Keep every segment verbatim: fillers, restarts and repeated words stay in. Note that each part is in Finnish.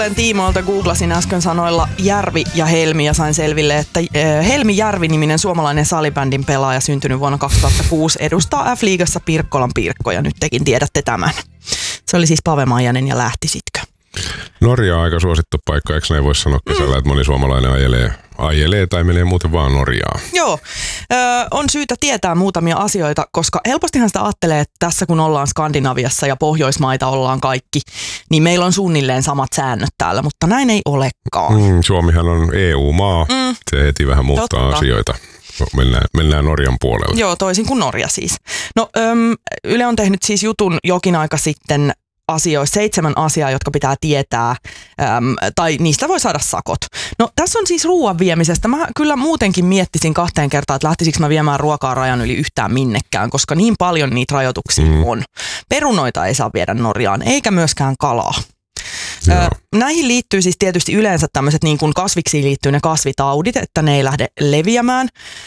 Tiimoilta googlasin äsken sanoilla Järvi ja Helmi ja sain selville, että Helmi Järvi-niminen suomalainen salibändin pelaaja syntynyt vuonna kaksituhattakuusi edustaa F-liigassa Pirkkolan Pirkkoja. Nyt tekin tiedätte tämän. Se oli siis Pave Maijanen ja Lähtisitkö? Norja on aika suosittu paikka, eikö näin voi sanoa kesällä, mm. että moni suomalainen ajelee, ajelee tai menee muuten vaan Norjaan? Joo, ö, on syytä tietää muutamia asioita, koska helpostihan sitä ajattelee, että tässä kun ollaan Skandinaviassa ja Pohjoismaita ollaan kaikki, niin meillä on suunnilleen samat säännöt täällä, mutta näin ei olekaan. Mm, Suomihan on E U-maa, mm. se heti vähän muuttaa Totta. asioita. Mennään, mennään Norjan puolelle. Joo, toisin kuin Norja siis. No öm, Yle on tehnyt siis jutun jokin aika sitten asioista, seitsemän asiaa, jotka pitää tietää, äm, tai niistä voi saada sakot. No tässä on siis ruoan viemisestä. Mä kyllä muutenkin miettisin kahteen kertaan, että lähtisikö mä viemään ruokaa rajan yli yhtään minnekään, koska niin paljon niitä rajoituksia mm. on. Perunoita ei saa viedä Norjaan, eikä myöskään kalaa. Ö, näihin liittyy siis tietysti yleensä tämmöiset niin kuin kasviksiin liittyy ne kasvitaudit, että ne ei lähde leviämään.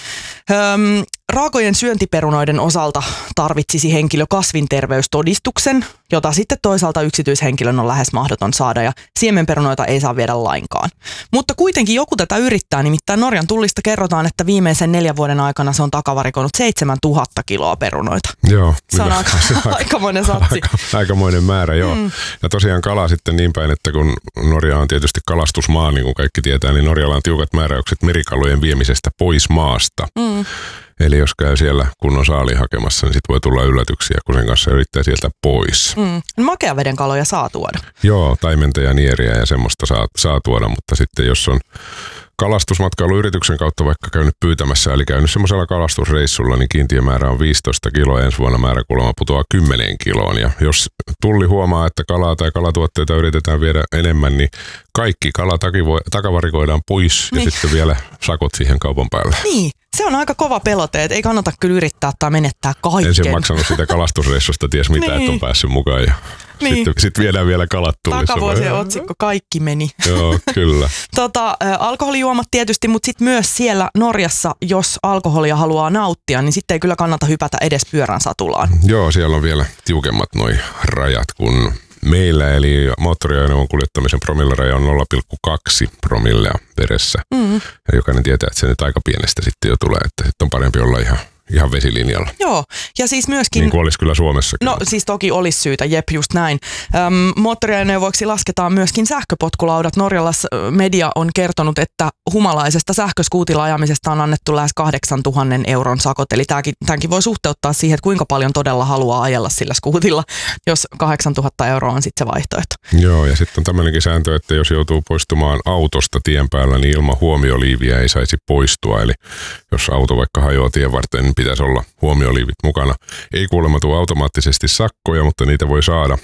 Öm, raakojen syöntiperunoiden osalta tarvitsisi henkilö kasvinterveystodistuksen, jota sitten toisaalta yksityishenkilön on lähes mahdoton saada, ja siemenperunoita ei saa viedä lainkaan. Mutta kuitenkin joku tätä yrittää, nimittäin Norjan tullista kerrotaan, että viimeisen neljän vuoden aikana se on takavarikoinut seitsemäntuhatta kiloa perunoita. Joo. Se on aika, aikamoinen satsi. Aika, aikamoinen määrä, joo. Mm. Ja tosiaan kala sitten niin päin, että kun Norja on tietysti kalastusmaa, niin kuin kaikki tietää, niin Norjalla on tiukat määräykset merikalojen viemisestä pois maasta. Mm. Eli jos käy siellä kunnon saaliin hakemassa, niin sit voi tulla yllätyksiä, kun sen kanssa yrittää sieltä pois. Mm. Makeaveden kaloja saa tuoda. Joo, taimenta ja nieriä ja semmoista saa, saa tuoda, mutta sitten jos on kalastusmatkailuyrityksen kautta vaikka käynyt pyytämässä, eli käynyt semmoisella kalastusreissulla, niin kiintiömäärä on viisitoista kiloa ja ensi vuonna määrä kuulemma putoaa kymmenen kiloon. Ja jos tulli huomaa, että kalaa tai kalatuotteita yritetään viedä enemmän, niin kaikki kala takavarikoidaan pois niin. Ja sitten vielä sakot siihen kaupan päälle. Niin. Se on aika kova pelote, että ei kannata kyllä yrittää tai menettää kaiken. Ensin maksanut sitä kalastusreissusta, ties mitä, niin. Että on päässyt mukaan. Ja niin. Sitten sit viedään vielä kalat tullissa. Takavuosien otsikko, kaikki meni. Joo, kyllä. tota, alkoholijuomat tietysti, mutta sitten myös siellä Norjassa, jos alkoholia haluaa nauttia, niin sitten ei kyllä kannata hypätä edes pyörän satulaan. Joo, siellä on vielä tiukemmat noi rajat kuin meillä, eli moottoriajoneuvon kuljettamisen promilleraja on nolla pilkku kaksi promillea veressä. Mm. Ja jokainen tietää, että se nyt aika pienestä sitten jo tulee, että sitten on parempi olla ihan, ihan vesilinjalla. Joo, ja siis myöskin... Niin kuin olisi kyllä Suomessakin. No siis toki olisi syytä, jep just näin. Öm, moottoriajoneuvoiksi lasketaan myöskin sähköpotkulaudat. Norjalais media on kertonut, että humalaisesta sähköskuutilla ajamisesta on annettu lähes kahdeksantuhatta euron sakot. Eli tämäkin, tämänkin voi suhteuttaa siihen, että kuinka paljon todella haluaa ajella sillä skuutilla, jos kahdeksantuhatta euroa on sitten se vaihtoehto. Joo, ja sitten on tämmöinenkin sääntö, että jos joutuu poistumaan autosta tien päällä, niin ilman huomioliiviä ei saisi poistua. Eli jos auto vaikka hajoaa tien varten, niin pitäisi olla huomioliivit mukana. Ei kuulemma tule automaattisesti sakkoja, mutta niitä voi saada,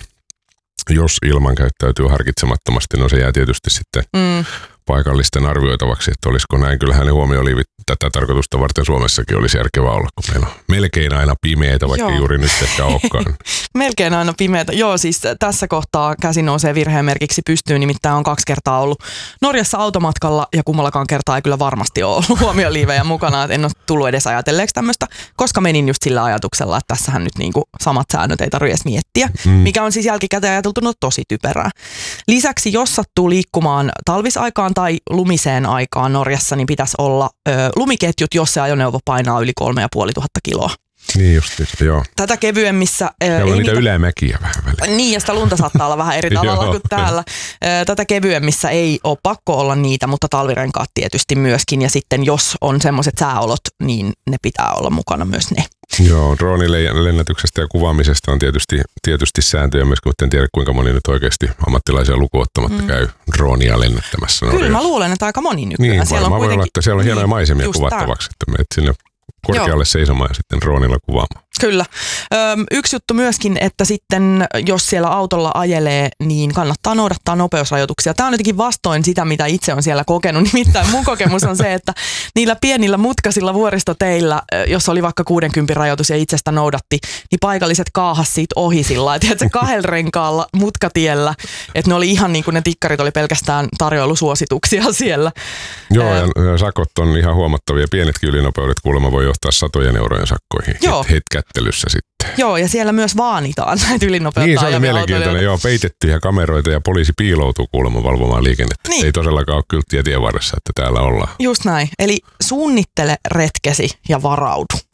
jos ilman käyttäytyy harkitsemattomasti. No se jää tietysti sitten mm. paikallisten arvioitavaksi, että olisiko näin. Kyllähän ne huomioliivit tätä tarkoitusta varten Suomessakin olisi järkevää olla, kun meillä on melkein aina pimeitä, vaikka Joo. juuri nyt ehkä olekaan. Melkein aina pimeitä. Joo, siis tässä kohtaa käsi nousee virheen merkiksi pystyyn, nimittäin on kaksi kertaa ollut Norjassa automatkalla ja kummallakaan kertaa ei kyllä varmasti ole ollut huomioliivejä mukana, että en ole tullut edes ajatelleeksi tämmöistä, koska menin just sillä ajatuksella, että tässähän nyt niinku samat säännöt ei tarvitse edes miettiä, mm. mikä on siis jälkikäteen ajateltuna tosi typerää. Lisäksi jos sattuu liikkumaan talvisaikaan tai lumiseen aikaan Norjassa, niin pitäisi olla ö, lumiketjut, jos se ajoneuvo painaa yli kolme ja puoli tuhatta kiloa. Niin justiinsa, joo. Tätä kevyemmissä... Siellä on niitä ylämäkiä vähän väliin. Niin, ja sitä lunta saattaa olla vähän eri tavalla kuin täällä. Tätä kevyemmissä ei ole pakko olla niitä, mutta talvirenkaat tietysti myöskin. Ja sitten jos on semmoiset sääolot, niin ne pitää olla mukana myös ne. Joo, droonilennätyksestä ja kuvaamisesta on tietysti, tietysti sääntöjä myös, mutta en tiedä kuinka moni nyt oikeasti ammattilaisia lukuottamatta mm. käy droonia lennättämässä. Kyllä Norjassa. Mä luulen, että aika moni nykyään. Niin, siellä varmaan on voi olla, että siellä on hienoja maisemia kuvattavaksi, että menet sinne korkealle Joo. seisomaan ja sitten droonilla kuvaamaan. Kyllä. Öm, yksi juttu myöskin, että sitten jos siellä autolla ajelee, niin kannattaa noudattaa nopeusrajoituksia. Tämä on jotenkin vastoin sitä, mitä itse on siellä kokenut. Nimittäin mun kokemus on se, että niillä pienillä mutkaisilla vuoristoteillä, jos oli vaikka kuudenkympin rajoitus ja itsestä noudatti, niin paikalliset kaahas siitä ohi sillä lailla, että kahdella renkaalla mutkatiellä, että ne oli ihan niin kuin ne tikkarit oli pelkästään tarjoilusuosituksia siellä. Joo, ja sakot on ihan huomattavia. Pienetkin ylinopeudet kuulemma voi johtaa satojen eurojen sakkoihin Joo. hetkättelyssä sitten. Joo, ja siellä myös vaanitaan näitä ylinopeutta Niin, se oli ajavia mielenkiintoinen. autoilijoita. Joo, peitettyjä kameroita ja poliisi piiloutuu kuulemma valvomaan liikennettä. Niin. Ei todellakaan ole kylttiä tien varressa, että täällä ollaan. Just näin. Eli suunnittele retkesi ja varaudu.